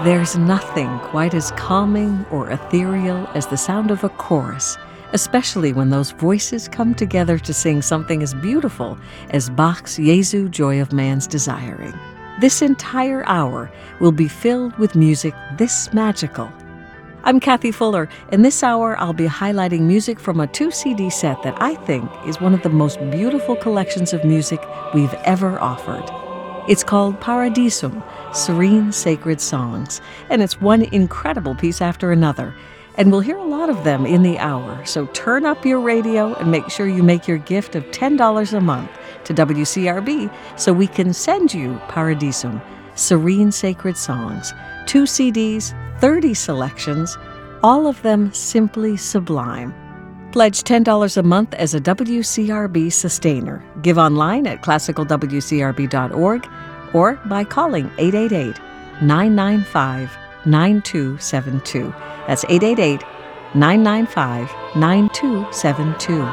There's nothing quite as calming or ethereal as the sound of a chorus, especially when those voices come together to sing something as beautiful as Bach's Jesu, Joy of Man's Desiring. This entire hour will be filled with music this magical. I'm Kathy Fuller, and this hour I'll be highlighting music from a 2-CD set that I think is one of the most beautiful collections of music we've ever offered. It's called Paradisum, Serene Sacred Songs, and it's one incredible piece after another. And we'll hear a lot of them in the hour, so turn up your radio and make sure you make your gift of $10 a month to WCRB so we can send you Paradisum, Serene Sacred Songs, 2 CDs, 30 selections, all of them simply sublime. Pledge $10 a month as a WCRB sustainer. Give online at classicalwcrb.org or by calling 888-995-9272. That's 888-995-9272.